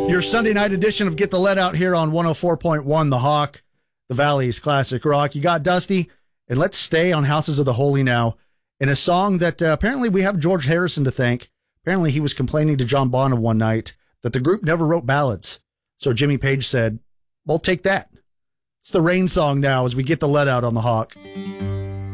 Your Sunday night edition of Get the Let Out here on 104.1 The Hawk, the Valley's classic rock. You got Dusty, and let's stay on Houses of the Holy now in a song that apparently we have George Harrison to thank. Apparently he was complaining to John Bonham one night that the group never wrote ballads. So Jimmy Page said, well, take that. It's the Rain song now as we get the let out on The Hawk.